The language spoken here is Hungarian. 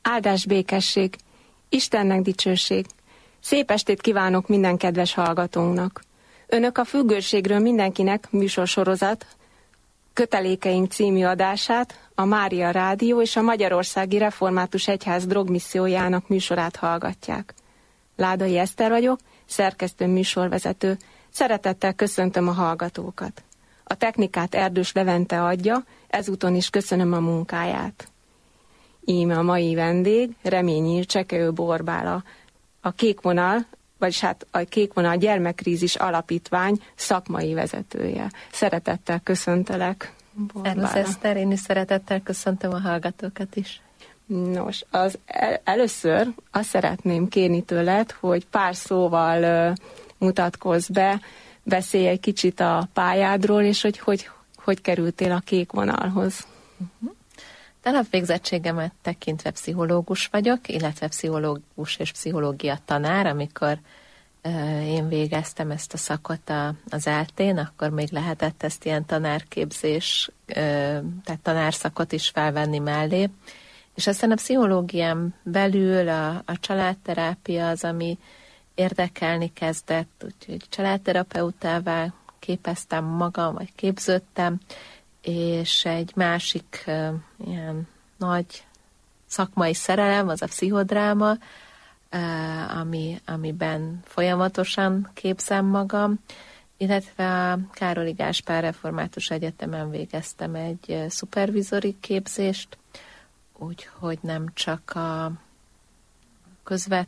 Áldás békesség, Istennek dicsőség. Szép estét kívánok minden kedves hallgatónknak. Önök a Függőségről mindenkinek műsorsorozat Kötelékeink című adását, a Mária Rádió és a Magyarországi Református Egyház drogmissziójának műsorát hallgatják. Ládai Eszter vagyok, szerkesztő műsorvezető. Szeretettel köszöntöm a hallgatókat. A technikát Erdős Levente adja, ezúton is köszönöm a munkáját. Íme a mai vendég, Reményi Csekeő Borbála, a Kékvonal, vagyis hát a Kékvonal Gyermekkrízis Alapítvány szakmai vezetője. Szeretettel köszöntelek, Borbála. Szervusz Eszter, én is szeretettel köszöntöm a hallgatókat is. Nos, először azt szeretném kérni tőled, hogy pár szóval mutatkozz be, beszélj egy kicsit a pályádról, és hogy kerültél a Kékvonalhoz. Alapvégzettségemet tekintve pszichológus vagyok, illetve pszichológus és pszichológia tanár. Amikor én végeztem ezt a szakot az ELTE-n, akkor még lehetett ezt ilyen tanárképzés, tehát tanárszakot is felvenni mellé. És aztán a pszichológián belül a családterápia az, ami érdekelni kezdett, úgyhogy családterapeutává képeztem magam, vagy képződtem, és egy másik ilyen nagy szakmai szerelem, az a pszichodráma, amiben folyamatosan képzem magam, illetve a Károli Gáspár Református Egyetemen végeztem egy szupervizori képzést, úgyhogy nem csak a